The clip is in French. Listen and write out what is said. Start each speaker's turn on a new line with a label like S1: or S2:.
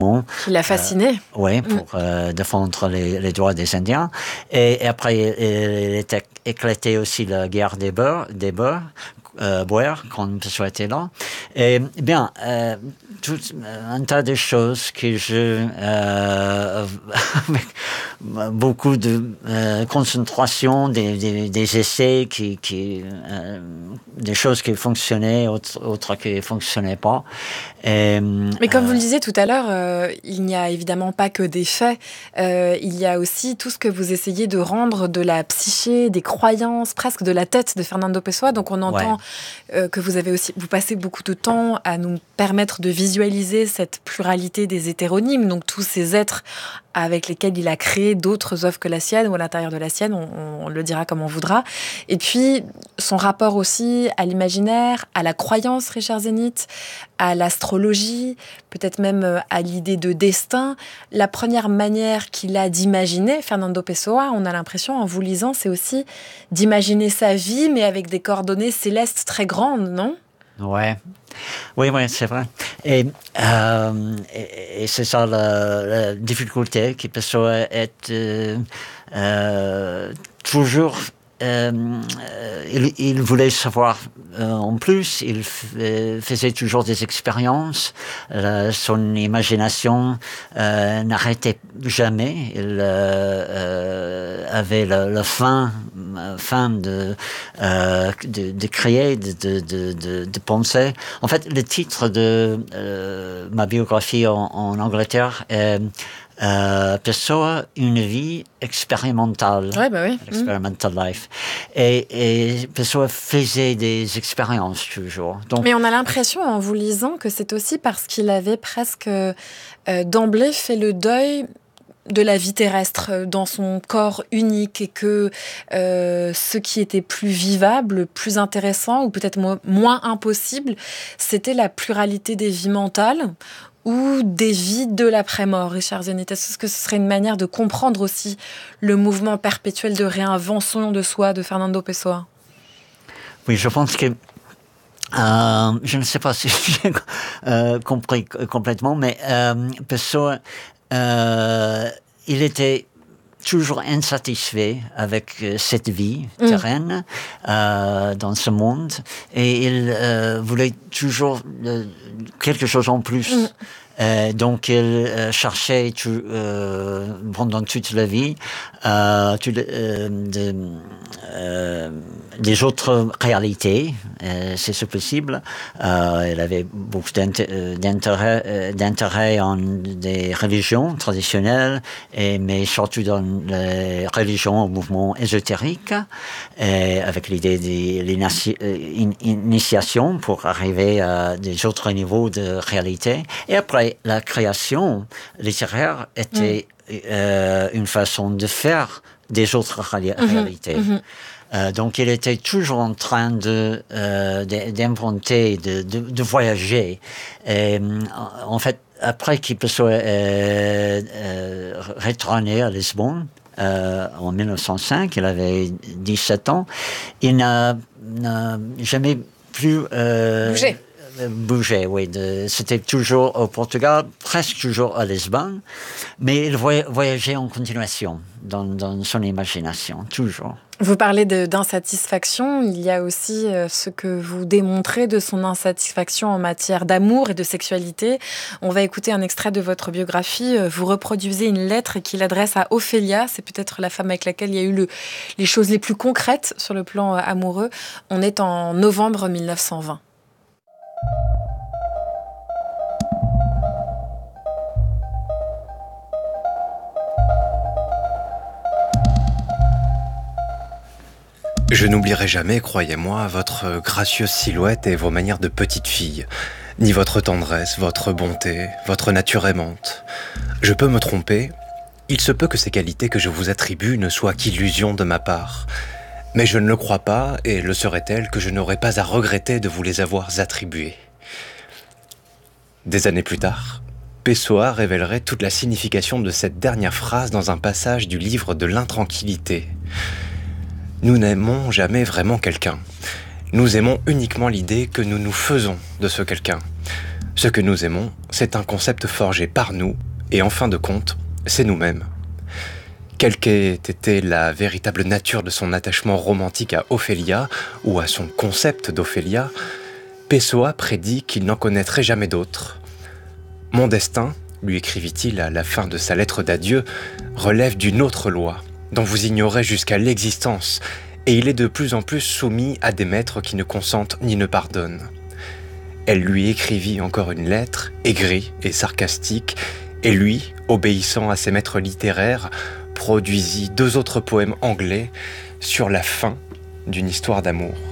S1: Qui l'a fasciné.
S2: Oui, pour défendre les droits des Indiens. Et après, il était éclaté aussi la guerre des Boers, Boers, quand Pessoa était là. Et bien, tout un tas de choses que avec beaucoup de concentration, des essais des choses qui fonctionnaient, autres qui ne fonctionnaient pas.
S1: Mais comme vous le disiez tout à l'heure, il n'y a évidemment pas que des faits. Il y a aussi tout ce que vous essayez de rendre de la psyché, des croyances, presque de la tête de Fernando Pessoa. Donc on entend que vous passez beaucoup de temps à nous permettre de visualiser cette pluralité des hétéronymes, donc tous ces êtres avec lesquels il a créé d'autres œuvres que la sienne, ou à l'intérieur de la sienne, on le dira comme on voudra. Et puis, son rapport aussi à l'imaginaire, à la croyance, Richard Zénith, à l'astrologie, peut-être même à l'idée de destin. La première manière qu'il a d'imaginer, Fernando Pessoa, on a l'impression, en vous lisant, c'est aussi d'imaginer sa vie, mais avec des coordonnées célestes très grandes, non ?
S2: Oui, c'est vrai. Et c'est ça la difficulté qui peut être toujours. Il voulait savoir en plus, il faisait toujours des expériences, son imagination n'arrêtait jamais, il avait la faim de créer, de penser. En fait, le titre de ma biographie en Angleterre est Pessoa, une vie expérimentale.
S1: Oui.
S2: Experimental life. Et Pessoa faisait des expériences toujours. Donc,
S1: mais on a l'impression, en vous lisant, que c'est aussi parce qu'il avait presque d'emblée fait le deuil de la vie terrestre dans son corps unique et que ce qui était plus vivable, plus intéressant ou peut-être moins impossible, c'était la pluralité des vies mentales ou des vies de l'après-mort, Richard Zénith. Est-ce que ce serait une manière de comprendre aussi le mouvement perpétuel de réinvention de soi de Fernando Pessoa ?
S2: Oui, je pense que je ne sais pas si j'ai compris complètement, mais Pessoa, il était toujours insatisfait avec cette vie terrenne dans ce monde et il voulait toujours quelque chose en plus. Donc il cherchait pendant toute la vie des autres réalités, si c'est possible. Il avait beaucoup d'intérêt en des religions traditionnelles, mais surtout dans les religions au mouvement ésotérique, avec l'idée de l'initiation pour arriver à des autres niveaux de réalité. Et après, la création littéraire était une façon de faire des autres réalités. Donc, il était toujours en train d'inventer, de voyager. Et, en fait, après qu'il soit retourné à Lisbonne, en 1905, il avait 17 ans, il n'a jamais plus bougé, oui. C'était toujours au Portugal, presque toujours à Lisbonne, mais il voyageait en continuation dans son imagination, toujours.
S1: Vous parlez d'insatisfaction, il y a aussi ce que vous démontrez de son insatisfaction en matière d'amour et de sexualité. On va écouter un extrait de votre biographie. Vous reproduisez une lettre qu'il adresse à Ophélia. C'est peut-être la femme avec laquelle il y a eu les choses les plus concrètes sur le plan amoureux. On est en novembre 1920.
S3: Je n'oublierai jamais, croyez-moi, votre gracieuse silhouette et vos manières de petite fille, ni votre tendresse, votre bonté, votre nature aimante. Je peux me tromper, il se peut que ces qualités que je vous attribue ne soient qu'illusions de ma part, mais je ne le crois pas, et le serait-elle que je n'aurais pas à regretter de vous les avoir attribuées. Des années plus tard, Pessoa révélerait toute la signification de cette dernière phrase dans un passage du livre de l'intranquillité. Nous n'aimons jamais vraiment quelqu'un. Nous aimons uniquement l'idée que nous nous faisons de ce quelqu'un. Ce que nous aimons, c'est un concept forgé par nous, et en fin de compte, c'est nous-mêmes. Quelle qu'ait été la véritable nature de son attachement romantique à Ophélia, ou à son concept d'Ophélia, Pessoa prédit qu'il n'en connaîtrait jamais d'autre. « Mon destin, lui écrivit-il à la fin de sa lettre d'adieu, relève d'une autre loi, dont vous ignorez jusqu'à l'existence, et il est de plus en plus soumis à des maîtres qui ne consentent ni ne pardonnent. » Elle lui écrivit encore une lettre, aigrie et sarcastique, et lui, obéissant à ses maîtres littéraires, produisit 2 autres poèmes anglais sur la fin d'une histoire d'amour.